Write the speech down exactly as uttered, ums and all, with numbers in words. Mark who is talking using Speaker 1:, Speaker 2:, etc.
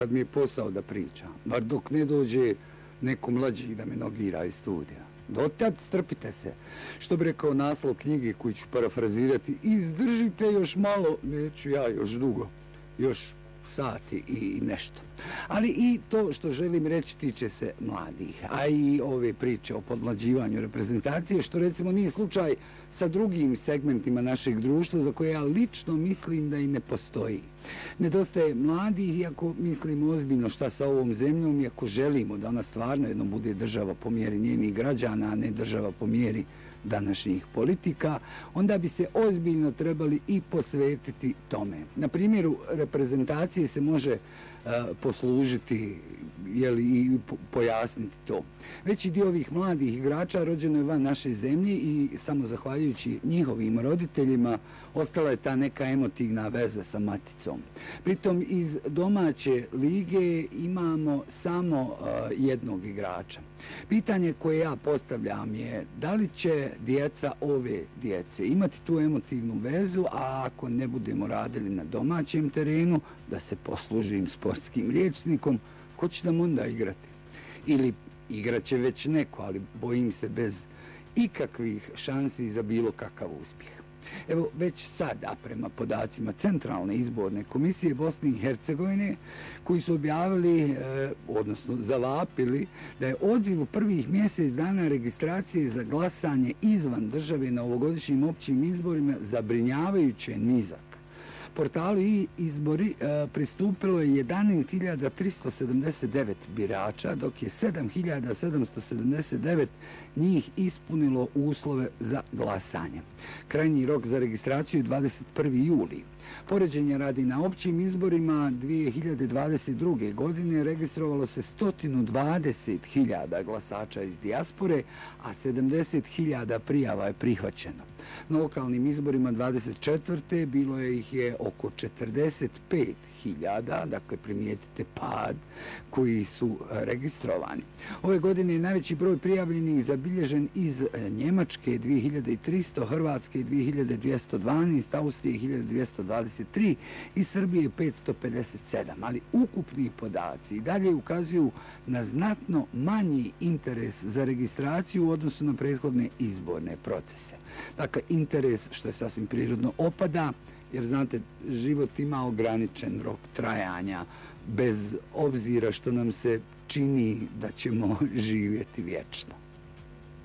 Speaker 1: Kad mi je posao da pričam, bar dok ne dođe neko mlađi da me nogira iz studija. Dotad strpite se. Što bi rekao naslov knjige koju ću parafrazirati, izdržite još malo, neću ja još dugo, još sati i nešto. Ali i to što želim reći tiče se mladih, a i ove priče o podmlađivanju reprezentacije, što recimo nije slučaj sa drugim segmentima našeg društva za koje ja lično mislim da i ne postoji. Nedostaje mladih, iako mislimo ozbiljno šta sa ovom zemljom, iako želimo da ona stvarno jednom bude država po mjeri njenih građana, a ne država po mjeri današnjih politika, onda bi se ozbiljno trebali i posvetiti tome. Na primjeru reprezentacije se može uh, poslužiti jeli, i pojasniti to. Veći dio ovih mladih igrača rođeno je van naše zemlje i samo zahvaljujući njihovim roditeljima ostala je ta neka emotivna veza sa maticom. Pritom iz domaće lige imamo samo uh, jednog igrača. Pitanje koje ja postavljam je da li će djeca ove djece imati tu emotivnu vezu, a ako ne budemo radili na domaćem terenu, da se poslužim sportskim rječnikom, ko će nam onda igrati? Ili igraće već neko, ali bojim se bez ikakvih šansi za bilo kakav uspjeh. Evo, već sada, prema podacima Centralne izborne komisije Bosne i Hercegovine, koji su objavili, eh, odnosno zavapili, da je odziv u prvih mjesec dana registracije za glasanje izvan države na ovogodišnjim općim izborima zabrinjavajuće nizak. Portalu i izbori e, pristupilo je jedanaest hiljada tristo sedamdeset devet birača, dok je sedam hiljada sedamsto sedamdeset devet njih ispunilo uslove za glasanje. Krajnji rok za registraciju je dvadeset prvi juli. Poređenja radi na općim izborima dvije hiljade dvadeset druge. godine registrovalo se sto dvadeset hiljada glasača iz dijaspore, a sedamdeset hiljada prijava je prihvaćeno. Na lokalnim izborima dvadeset četvrte. bilo je ih je oko četrdeset pet hiljada, dakle primijetite pad, koji su registrovani. Ove godine je najveći broj prijavljenih zabilježen iz Njemačke dvije hiljade tristo, Hrvatske dvije hiljade dvjesto dvanaest, Austrije hiljadu dvjesto dvadeset tri i Srbije petsto pedeset sedam. Ali ukupni podaci i dalje ukazuju na znatno manji interes za registraciju u odnosu na prethodne izborne procese. Dakle, interes, što je sasvim prirodno, opada, jer znate, život ima ograničen rok trajanja, bez obzira što nam se čini da ćemo živjeti vječno.